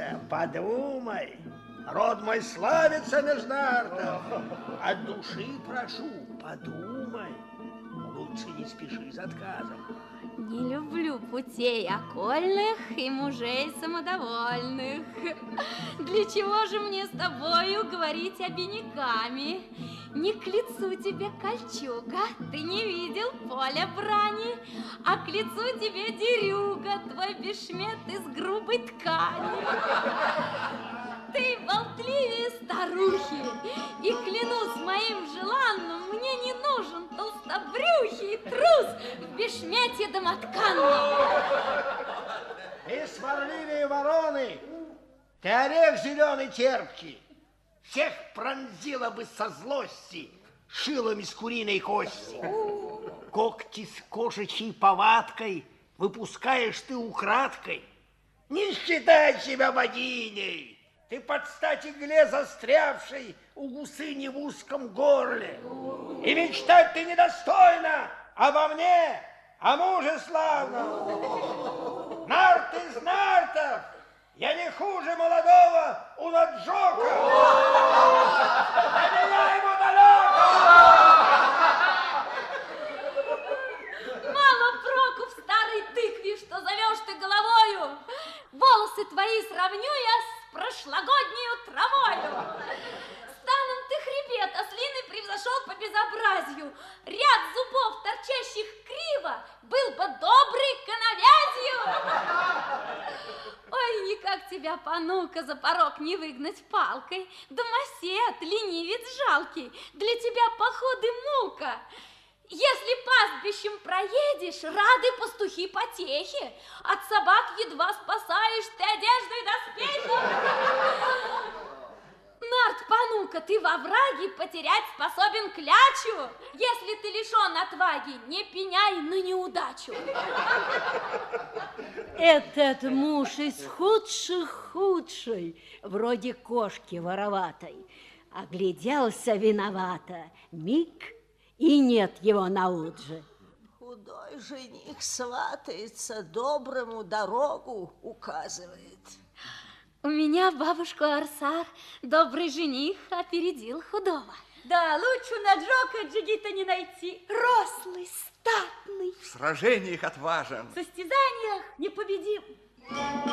Вася, подумай. Род мой славится между нартов. От души прошу, подумай. Лучше не спеши с отказом. Не люблю путей окольных и мужей самодовольных. Для чего же мне с тобою говорить обиняками? Не к лицу тебе кольчуга, ты не видел поля брани, а к лицу тебе дерюга, твой бешмет из грубой ткани. Ты болтливее старухи, и клянусь моим желанным, мне не нужен толстобрюхий трус в бешмете домотканном. Ты сварливее вороны, ты орех зеленый терпкий. Всех пронзила бы со злости шилом из куриной кости. Когти с кошачьей повадкой выпускаешь ты украдкой. Не считай себя богиней. Ты под стать игле застрявшей у гусыни в узком горле. И мечтать ты недостойна обо мне, о муже славном. Нарт из нартов, я не хуже молодого унаджока. До меня ему далеко. Мало проку в старой тыкве, что зовешь ты головою. Волосы твои сравню я с прошлогоднею травою. Станом ты хребет ослиный превзошел по безобразию. Ряд зубов, торчащих криво, был бы добрый коновязью. Ой, никак тебя, панука, за порог не выгнать палкой. Домосед, ленивец жалкий, для тебя походы мука. Если пастбищем проедешь, рады пастухи потехи. От собак едва спасаешь ты одежду и доспехи. Нарт, панука, ты во враге потерять способен клячу. Если ты лишен отваги, не пеняй на неудачу. Этот муж из худших худший, вроде кошки вороватой. Огляделся виновато, миг, и нет его на удже. Худой жених сватается, доброму дорогу указывает. У меня бабушку Арсар добрый жених опередил худого. Да, лучше Наджока джигита не найти. Рослый, статный, В сражениях отважен. В состязаниях непобедим.